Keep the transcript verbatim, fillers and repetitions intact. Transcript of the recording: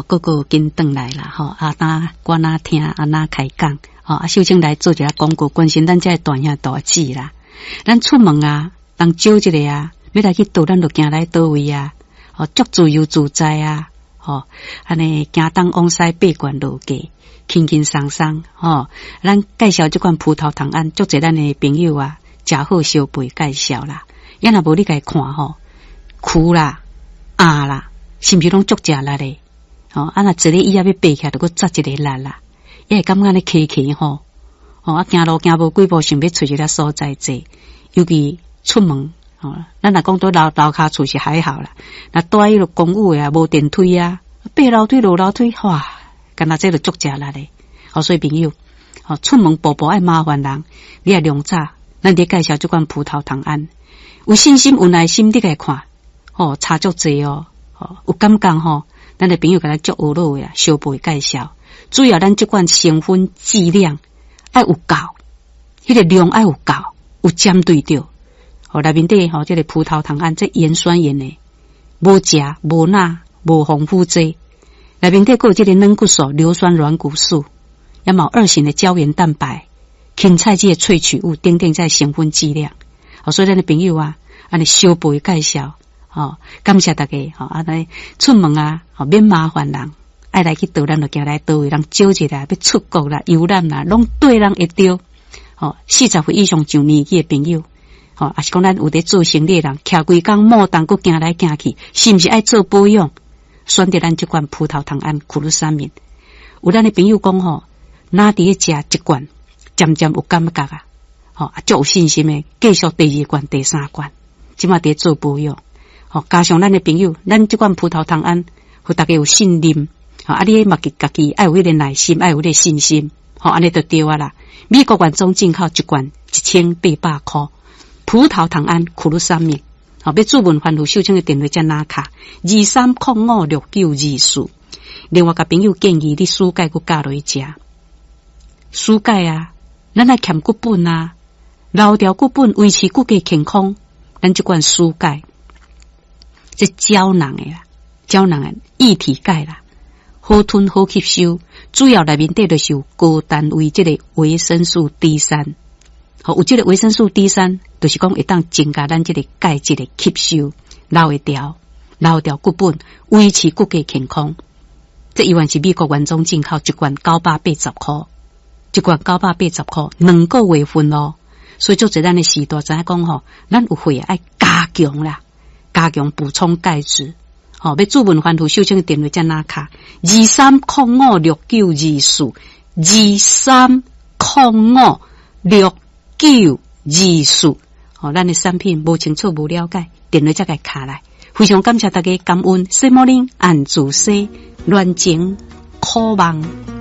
个个跟转来啦吼，啊哪我哪听啊哪开讲，吼啊秀清来做一下广告，关心咱这大兄大姊啦。咱出门啊，人少一个啊，要来去倒，咱就行来倒位啊，吼足自由自在啊，吼安尼行东往西八关路街，轻轻松松吼。咱介绍这款葡萄糖胺，足侪咱的朋友啊，真好相陪介绍啦。要若无你家看吼，苦啦、鸭啦，是毋是拢足食力的？吼，啊若一个以后要爬起来，就搁扎一个力啦。也会感觉咧崎崎吼，吼啊行路行无几步，想要找一个所在坐，尤其出门。哦，咱若讲到楼楼骹厝是还好啦，那住迄个公寓啊，无电梯啊，爬楼梯落楼梯，哇，干那这就足食力咧。好，所以朋友，哦，出门步步爱麻烦人，你也量早，咱得介绍这款葡萄糖胺，有信心有耐心你来看，哦，差足济哦，哦，有感觉吼，咱的朋友甲咱足学落呀，相陪介绍，主要咱这款成分剂量爱有够，迄个量爱有够，有针对着。哦，内面底吼，这个葡萄糖胺，这盐酸盐的，无食无钠无防腐剂，内面底还有这个软骨素、硫酸软骨素，也有二型的胶原蛋白、芹菜这个萃取物等等在成分剂量。哦，所以咱的朋友啊，安尼相陪介绍，哦，感谢大家，哦，安尼出门啊，哦，免麻烦人，爱来去倒咱就行来倒位，人少一啦，要出国啦、游览啦，拢对人会着。哦，四十岁以上上年纪的朋友。哦，也是讲咱有在做生意的人，徛规工莫当搁行来行去，是毋是爱做保养？选择咱这款葡萄糖胺苦鲁沙敏。有咱的朋友讲吼，哪伫咧食一罐，渐渐有感觉啊，吼、哦，足有信心的，继续第二罐、第三罐，即马伫做保养。吼、哦，加上咱的朋友，咱这款葡萄糖胺，互大家有信任。吼、哦，啊，你嘛己家己爱有迄个耐心，爱有迄个信心。吼、哦，安尼就对啊啦。美国原装进口一罐一千八百块。葡萄糖胺苦鲁沙敏，好，要注文番薯秀清的电话加拿卡二三零五六九二四。另外，甲朋友建议你蔬钙佮加落去食，蔬钙啊，咱来欠骨本啊，留条骨本维持骨骼健康，咱这款蔬钙，这胶囊的啦，胶囊的液体钙啦，好吞好吸收，主要内面底就是有高单位这个维生素 D 三。好，有这个维生素 D 三，就是讲会当增加咱这个钙质的吸收，留会掉，留掉骨本，维持骨骼健康。这一罐是美国原装进口，一罐九百八十块，一罐九百八十块，两个月份咯。所以做在咱的时代，知影讲吼，咱有会爱加强啦，加强补充钙质。好，要注文番薯秀清的电话在哪卡？二三零五六九二四，二三零五六。九二四，哦，咱的产品无清楚无了解，电话才给卡来。非常感谢大家感恩，西莫林按住西，乱情渴望。